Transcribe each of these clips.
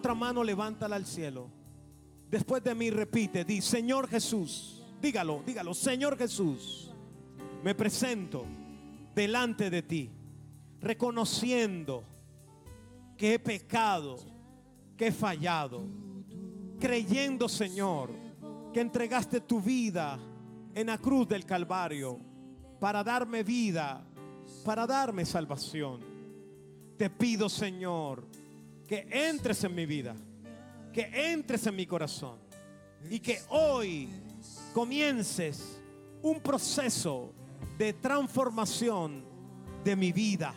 otra mano, levántala al cielo. Después de mí repite, di: Señor Jesús. Dígalo, Señor Jesús, me presento delante de ti, reconociendo que he pecado, que he fallado, creyendo, Señor, que entregaste tu vida en la cruz del Calvario para darme vida, para darme salvación. Te pido, Señor, que entres en mi vida, que entres en mi corazón y que hoy comiences un proceso de transformación de mi vida.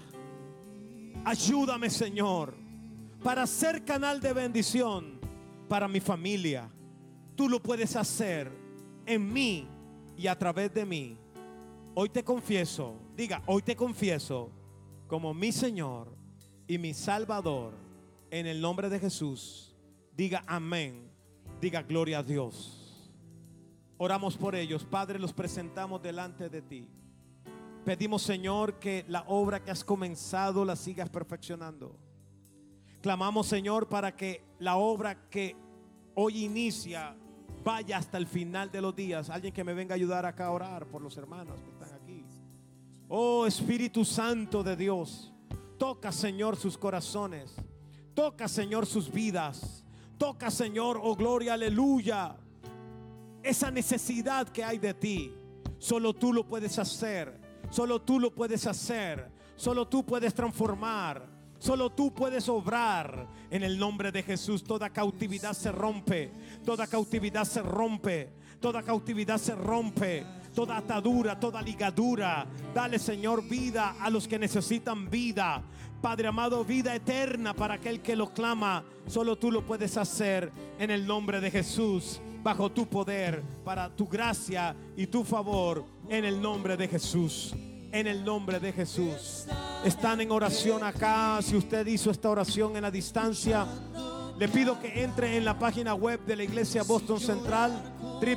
Ayúdame, Señor, para ser canal de bendición para mi familia. Tú lo puedes hacer en mí y a través de mí. Hoy te confieso, diga, hoy te confieso como mi Señor y mi Salvador, en el nombre de Jesús. Diga amén, diga gloria a Dios. Oramos por ellos. Padre, los presentamos delante de ti. Pedimos, Señor, que la obra que has comenzado la sigas perfeccionando. Clamamos, Señor, para que la obra que hoy inicia vaya hasta el final de los días. Alguien que me venga a ayudar acá a orar por los hermanos que están aquí. Oh Espíritu Santo de Dios, toca, Señor, sus corazones. Toca, Señor, sus vidas. Toca, Señor, oh gloria, aleluya, esa necesidad que hay de ti. Solo tú lo puedes hacer. Solo tú lo puedes hacer. Solo tú puedes transformar. Solo tú puedes obrar. En el nombre de Jesús, toda cautividad se rompe. Toda cautividad se rompe. Toda cautividad se rompe. Toda atadura, toda ligadura. Dale, Señor, vida a los que necesitan vida. Padre amado, vida eterna para aquel que lo clama. Solo tú lo puedes hacer en el nombre de Jesús, bajo tu poder, para tu gracia y tu favor, en el nombre de Jesús. En el nombre de Jesús. Están en oración acá. Si usted hizo esta oración en la distancia, le pido que entre en la página web de la Iglesia Boston Central,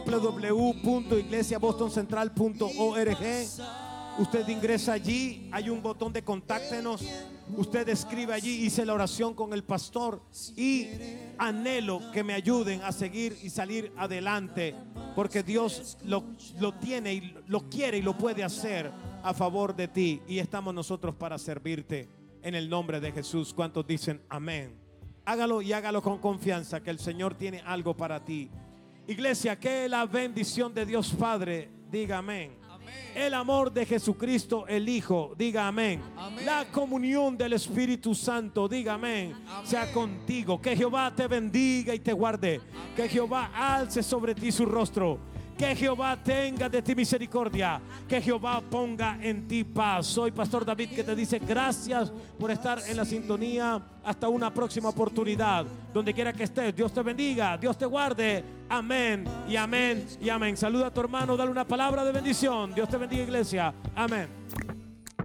www.iglesiabostoncentral.org. Usted ingresa allí, hay un botón de contáctenos. Usted escribe allí: hice la oración con el pastor y anhelo que me ayuden a seguir y salir adelante, porque Dios lo tiene y lo quiere y lo puede hacer a favor de ti, y estamos nosotros para servirte en el nombre de Jesús. ¿Cuántos dicen amén? Hágalo y hágalo con confianza, que el Señor tiene algo para ti. Iglesia, que la bendición de Dios Padre, diga amén. El amor de Jesucristo el Hijo, diga amén. La comunión del Espíritu Santo, diga amén, sea contigo. Que Jehová te bendiga y te guarde. Que Jehová alce sobre ti su rostro. Que Jehová tenga de ti misericordia. Que Jehová ponga en ti paz. Soy Pastor David, que te dice gracias por estar en la sintonía. Hasta una próxima oportunidad. Donde quiera que estés, Dios te bendiga, Dios te guarde. Amén y amén y amén. Saluda a tu hermano, dale una palabra de bendición. Dios te bendiga, iglesia. Amén.